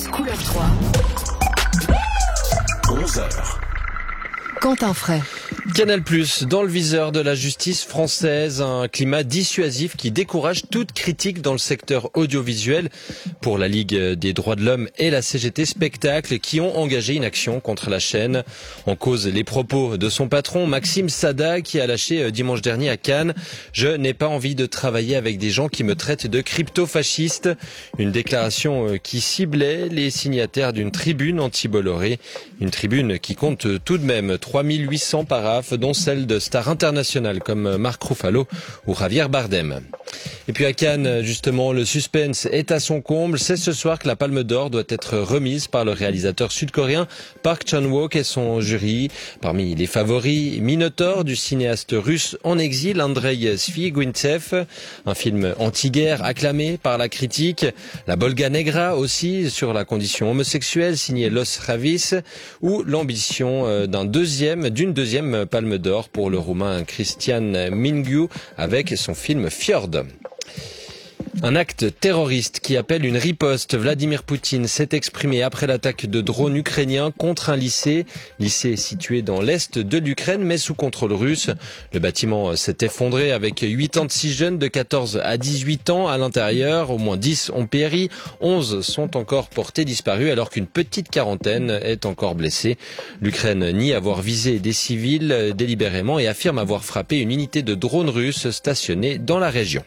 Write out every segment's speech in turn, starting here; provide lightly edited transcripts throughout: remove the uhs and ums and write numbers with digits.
Couleur 3. 11h. Quentin Fray. Canal+, dans le viseur de la justice française, un climat dissuasif qui décourage toute critique dans le secteur audiovisuel pour la Ligue des droits de l'homme et la CGT Spectacle qui ont engagé une action contre la chaîne. En cause, les propos de son patron, Maxime Sada, qui a lâché dimanche dernier à Cannes « Je n'ai pas envie de travailler avec des gens qui me traitent de crypto-fasciste ». Une déclaration qui ciblait les signataires d'une tribune anti-Bolloré. Une tribune qui compte tout de même 3800 paraphes, dont celle de stars internationales comme Marc Ruffalo ou Javier Bardem. Et puis à Cannes, justement, le suspense est à son comble. C'est ce soir que la Palme d'Or doit être remise par le réalisateur sud-coréen Park Chan-wook et son jury. Parmi les favoris, Minotaur du cinéaste russe en exil, Andrei Svigointsev, un film anti-guerre acclamé par la critique. La Volga Negra aussi, sur la condition homosexuelle, signé Los Ravis, ou l'ambition d'une deuxième Palme d'Or pour le Roumain Cristian Mingiu avec son film Fjord. Un acte terroriste qui appelle une riposte. Vladimir Poutine s'est exprimé après l'attaque de drones ukrainiens contre un lycée situé dans l'est de l'Ukraine mais sous contrôle russe. Le bâtiment s'est effondré avec 86 jeunes de 14 à 18 ans à l'intérieur. Au moins 10 ont péri, 11 sont encore portés disparus alors qu'une petite quarantaine est encore blessée. L'Ukraine nie avoir visé des civils délibérément et affirme avoir frappé une unité de drones russes stationnée dans la région.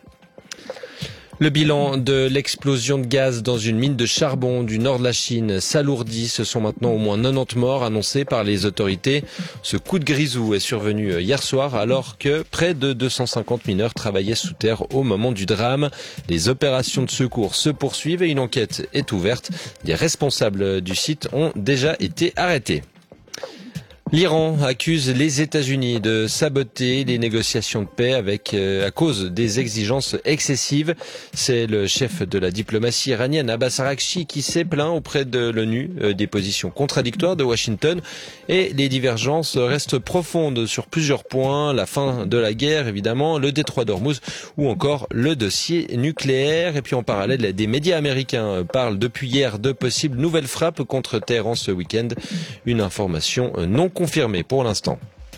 Le bilan de l'explosion de gaz dans une mine de charbon du nord de la Chine s'alourdit. Ce sont maintenant au moins 90 morts annoncés par les autorités. Ce coup de grisou est survenu hier soir alors que près de 250 mineurs travaillaient sous terre au moment du drame. Les opérations de secours se poursuivent et une enquête est ouverte. Les responsables du site ont déjà été arrêtés. L'Iran accuse les États-Unis de saboter les négociations de paix à cause des exigences excessives. C'est le chef de la diplomatie iranienne, Abbas Araghchi, qui s'est plaint auprès de l'ONU des positions contradictoires de Washington. Et les divergences restent profondes sur plusieurs points. La fin de la guerre, évidemment, le détroit d'Ormuz ou encore le dossier nucléaire. Et puis en parallèle, des médias américains parlent depuis hier de possibles nouvelles frappes contre Téhéran ce week-end. Une information non confirmé pour l'instant.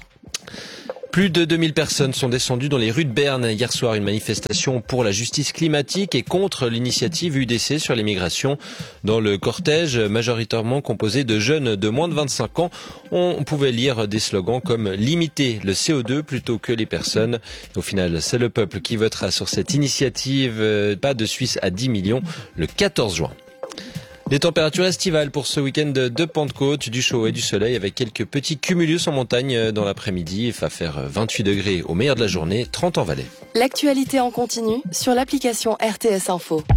Plus de 2000 personnes sont descendues dans les rues de Berne hier soir. Une manifestation pour la justice climatique et contre l'initiative UDC sur l'immigration. Dans le cortège, majoritairement composé de jeunes de moins de 25 ans, on pouvait lire des slogans comme « Limiter le CO2 plutôt que les personnes ». Au final, c'est le peuple qui votera sur cette initiative. Pas de Suisse à 10 millions le 14 juin. Des températures estivales pour ce week-end de Pentecôte, du chaud et du soleil avec quelques petits cumulus en montagne dans l'après-midi. Il va faire 28 degrés au meilleur de la journée, 30 en vallée. L'actualité en continu sur l'application RTS Info.